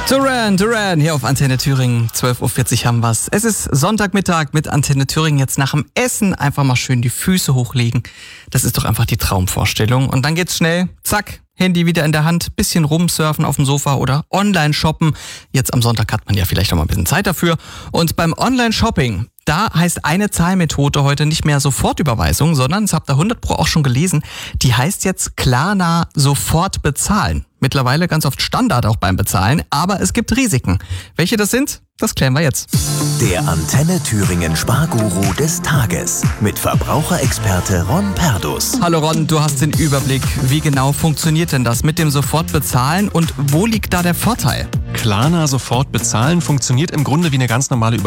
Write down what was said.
Duran, hier auf Antenne Thüringen, 12.40 Uhr haben wir's. Es ist Sonntagmittag mit Antenne Thüringen. Jetzt nach dem Essen einfach mal schön die Füße hochlegen. Das ist doch einfach die Traumvorstellung. Und dann geht's schnell, zack, Handy wieder in der Hand, bisschen rumsurfen auf dem Sofa oder online shoppen. Jetzt am Sonntag hat man ja vielleicht auch mal ein bisschen Zeit dafür. Und beim Online-Shopping, da heißt eine Zahlmethode heute nicht mehr Sofortüberweisung, sondern, das habt ihr 100 Pro auch schon gelesen, die heißt jetzt Klarna sofort bezahlen. Mittlerweile ganz oft Standard auch beim Bezahlen, aber es gibt Risiken. Welche das sind, das klären wir jetzt. Der Antenne Thüringen Sparguru des Tages mit Verbraucherexperte Ron Perdus. Hallo Ron, du hast den Überblick. Wie genau funktioniert denn das mit dem Sofortbezahlen und wo liegt da der Vorteil? Klarna sofort bezahlen funktioniert im Grunde wie eine ganz normale